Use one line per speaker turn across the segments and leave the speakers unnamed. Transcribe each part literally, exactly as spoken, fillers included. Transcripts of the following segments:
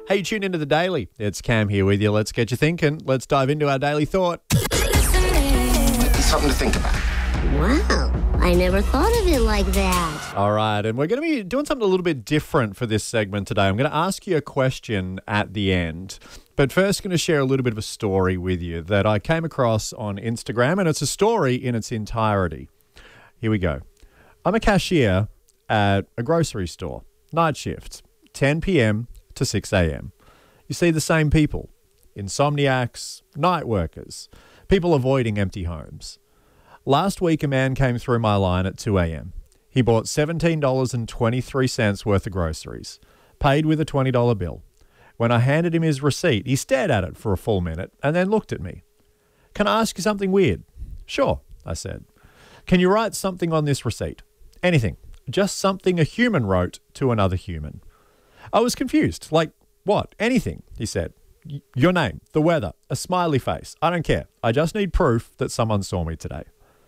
Hey, tune into the Daily. It's Cam here with you. Let's get you thinking. Let's dive into our daily thought.
Something to think about.
Wow, I never thought of it like that.
All right, and we're going to be doing something a little bit different for this segment today. I'm going to ask you a question at the end, but first going to share a little bit of a story with you that I came across on Instagram, and it's a story in its entirety. Here we go. I'm a cashier at a grocery store, night shift, ten p.m. to six a.m. You see the same people, insomniacs, night workers, people avoiding empty homes. Last week, a man came through my line at two a.m. He bought seventeen dollars and twenty-three cents worth of groceries, paid with a twenty dollars bill. When I handed him his receipt, he stared at it for a full minute and then looked at me. "Can I ask you something weird?" "Sure," I said. "Can you write something on this receipt? Anything. Just something a human wrote to another human." I was confused. "Like what? Anything," he said. Y- "Your name, the weather, a smiley face. I don't care. I just need proof that someone saw me today."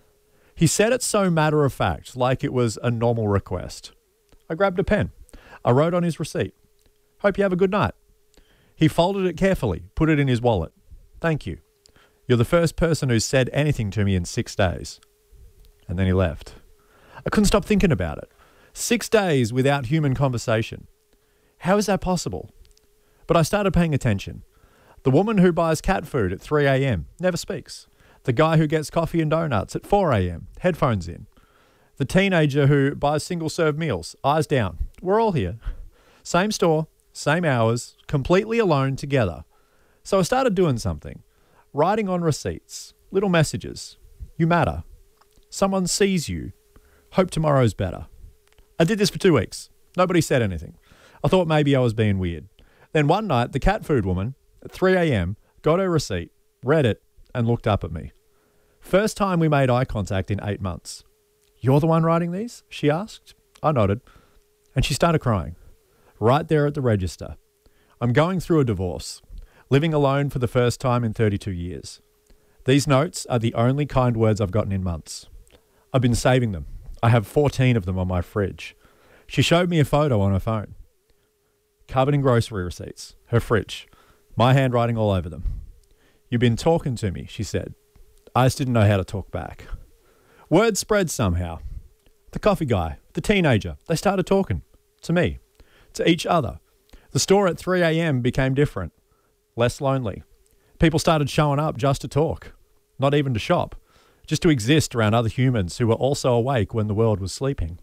He said it so matter of fact, like it was a normal request. I grabbed a pen. I wrote on his receipt, "Hope you have a good night." He folded it carefully, put it in his wallet. "Thank you. You're the first person who's said anything to me in six days. And then he left. I couldn't stop thinking about it. Six days without human conversation. How is that possible? But I started paying attention. The woman who buys cat food at three a.m. never speaks. The guy who gets coffee and donuts at four a.m., headphones in. The teenager who buys single-serve meals, eyes down. We're all here. Same store, same hours, completely alone together. So I started doing something. Writing on receipts, little messages. You matter. Someone sees you. Hope tomorrow's better. I did this for two weeks. Nobody said anything. I thought maybe I was being weird. Then one night, the cat food woman, at three a.m., got her receipt, read it, and looked up at me. First time we made eye contact in eight months. "You're the one writing these?" she asked. I nodded. And she started crying. Right there at the register. I'm going through a divorce. Living alone for the first time in thirty-two years. These notes are the only kind words I've gotten in months. I've been saving them. I have fourteen of them on my fridge. She showed me a photo on her phone. Covered in grocery receipts. Her fridge. My handwriting all over them. "You've been talking to me," she said. I just didn't know how to talk back. Word spread somehow. The coffee guy, the teenager, they started talking. To me. To each other. The store at three a.m. became different. Less lonely. People started showing up just to talk. Not even to shop. Just to exist around other humans who were also awake when the world was sleeping.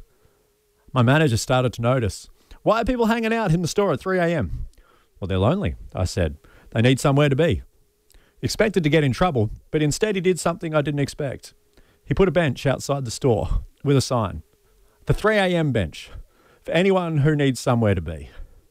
My manager started to notice. "Why are people hanging out in the store at three a.m.? "Well, they're lonely," I said. "They need somewhere to be." Expected to get in trouble, but instead he did something I didn't expect. He put a bench outside the store with a sign. The three a.m. bench. For anyone who needs somewhere to be.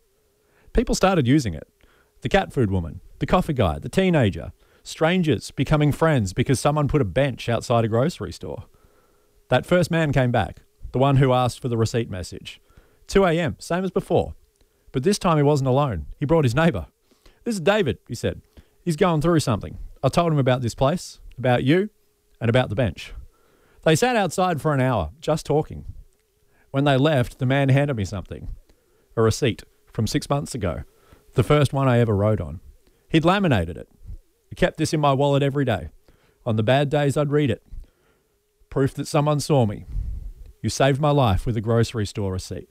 People started using it. The cat food woman, the coffee guy, the teenager, strangers becoming friends because someone put a bench outside a grocery store. That first man came back, the one who asked for the receipt message. two a.m., same as before. But this time he wasn't alone. He brought his neighbour. "This is David," he said. "He's going through something. I told him about this place, about you, and about the bench." They sat outside for an hour, just talking. When they left, the man handed me something. A receipt from six months ago. The first one I ever wrote on. He'd laminated it. I kept this in my wallet every day. On the bad days, I'd read it. Proof that someone saw me. You saved my life with a grocery store receipt.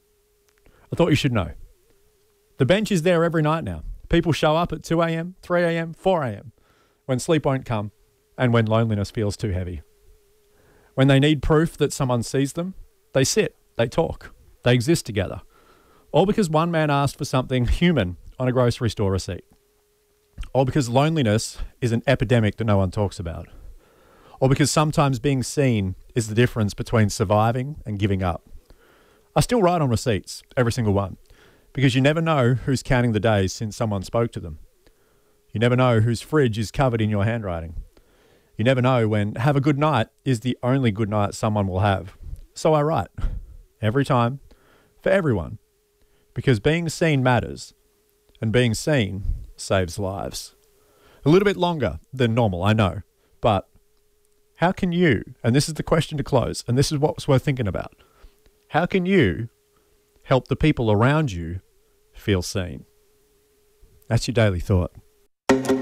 I thought you should know. The bench is there every night now. People show up at two a.m., three a.m., four a.m. when sleep won't come and when loneliness feels too heavy. When they need proof that someone sees them, they sit, they talk, they exist together. All because one man asked for something human on a grocery store receipt. All because loneliness is an epidemic that no one talks about. Or because sometimes being seen is the difference between surviving and giving up. I still write on receipts, every single one. Because you never know who's counting the days since someone spoke to them. You never know whose fridge is covered in your handwriting. You never know when have a good night is the only good night someone will have. So I write. Every time. For everyone. Because being seen matters. And being seen saves lives. A little bit longer than normal, I know. But how can you, and this is the question to close, and this is what's worth thinking about. How can you help the people around you feel seen? That's your daily thought.